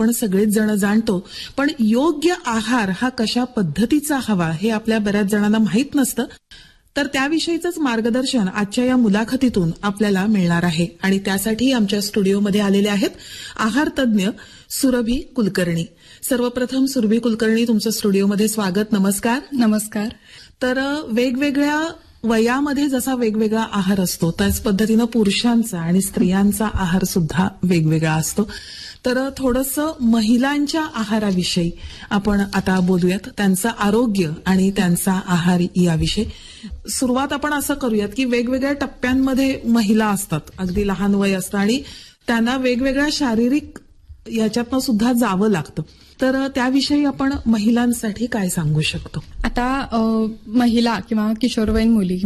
आपण सगळेच जण जाणतो, पण योग्य आहार हा कशा पद्धतीचा हवा हे आपल्या बऱ्याच जणांना माहीत नसतं. तर त्याविषयीचंच मार्गदर्शन आजच्या या मुलाखतीतून आपल्याला मिळणार आहे आणि त्यासाठी आमच्या स्टुडिओमध्ये आलेले आहेत आहार तज्ज्ञ सुरभी कुलकर्णी. सर्वप्रथम सुरभी कुलकर्णी, तुमचं स्टुडिओमध्ये स्वागत. नमस्कार. नमस्कार. तर वेगवेगळ्या वयामध्ये जसा वेगवेगळा आहार असतो त्याच पद्धतीनं पुरुषांचा आणि स्त्रियांचा आहार सुद्धा वेगवेगळा असतो. तर थोडंसं महिलांच्या आहाराविषयी आपण आता बोलूयात, त्यांचं आरोग्य आणि त्यांचा आहार याविषयी. सुरुवात आपण असं करूयात की वेगवेगळ्या टप्प्यांमध्ये महिला असतात, अगदी लहान वय असतं आणि त्यांना वेगवेगळ्या शारीरिक याच्यातनं सुद्धा जावं लागतं. तर त्याविषयी आपण महिलांसाठी काय सांगू शकतो? आता महिला किंवा किशोरवयीन मुली